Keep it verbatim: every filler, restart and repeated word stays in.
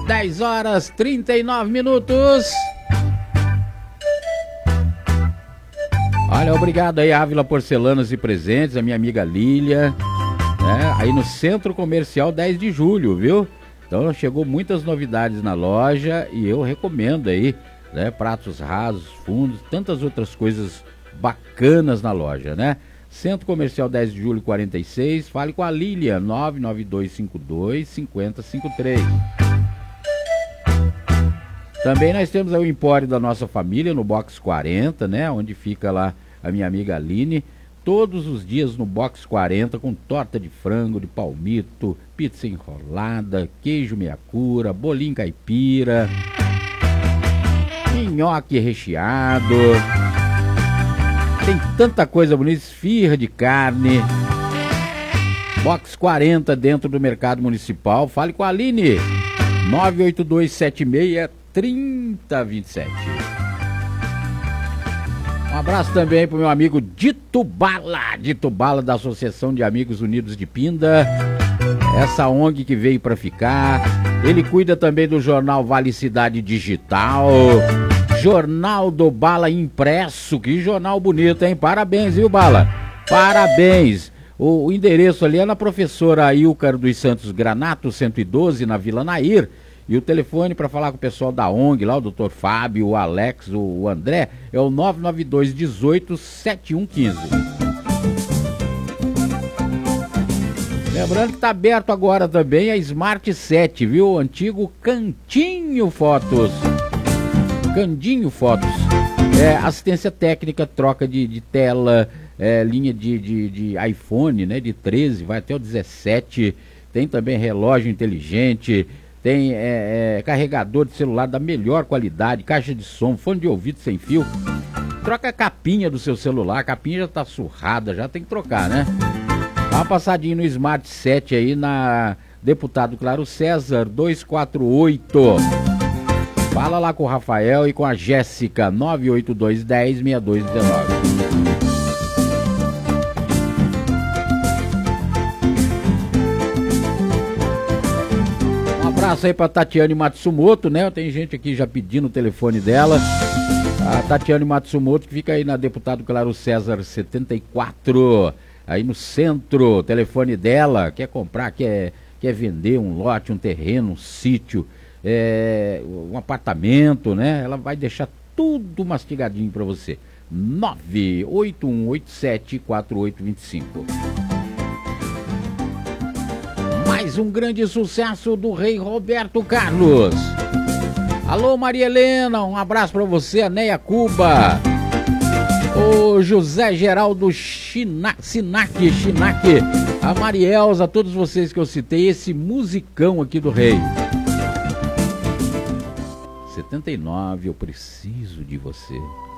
dez horas e trinta e nove minutos. Olha, obrigado aí, Ávila Porcelanas e Presentes, a minha amiga Lília, né? Aí no Centro Comercial dez de julho, viu? Então chegou muitas novidades na loja e eu recomendo aí, né? Pratos rasos, fundos, tantas outras coisas bacanas na loja, né? Centro Comercial dez de julho quarenta e seis, fale com a Lília, nove nove dois cinco dois cinco zero cinco três. Também nós temos aí o Empório da Nossa Família no Box quarenta, né? Onde fica lá a minha amiga Aline. Todos os dias no Box quarenta com torta de frango, de palmito, pizza enrolada, queijo meia-cura, bolinho caipira, nhoque recheado. Tem tanta coisa bonita, esfirra de carne. Box quarenta dentro do Mercado Municipal. Fale com a Aline. nove oito dois sete seis três zero dois sete. Um abraço também pro meu amigo Dito Bala, Dito Bala da Associação de Amigos Unidos de Pinda. Essa O N G que veio para ficar. Ele cuida também do jornal Vale Cidade Digital. Jornal do Bala impresso. Que jornal bonito, hein? Parabéns, viu, Bala? Parabéns. O, o endereço ali é na Professora Ilcar dos Santos Granato, cento e doze, na Vila Nair. E o telefone para falar com o pessoal da O N G, lá o doutor Fábio, o Alex, o, o André, é o nove nove dois um oito sete um um cinco. Lembrando que está aberto agora também a Smart sete, viu? O antigo Cantinho Fotos. Candinho Fotos. É, assistência técnica, troca de, de tela, é, linha de, de, de iPhone, né? De treze, vai até o dezessete. Tem também relógio inteligente. Tem é, é, carregador de celular da melhor qualidade, caixa de som, fone de ouvido sem fio. Troca a capinha do seu celular, a capinha já tá surrada, já tem que trocar, né? Dá uma passadinha no Smart sete aí na Deputado Claro César duzentos e quarenta e oito. Fala lá com o Rafael e com a Jéssica, nove oito dois um zero seis dois um nove. Um abraço aí pra Tatiane Matsumoto, né? Tem gente aqui já pedindo o telefone dela. A Tatiane Matsumoto, que fica aí na Deputado Claro César setenta e quatro, aí no centro. O telefone dela, quer comprar, quer, quer vender um lote, um terreno, um sítio, é, um apartamento, né? Ela vai deixar tudo mastigadinho pra você. nove oito um oito sete quatro oito dois cinco. Mais um grande sucesso do Rei Roberto Carlos. Alô, Maria Helena, um abraço pra você, a Neia Cuba. O José Geraldo Chinac, Sinac, Chinac, a Marielza, todos vocês que eu citei, esse musicão aqui do Rei. setenta e nove, eu preciso de você.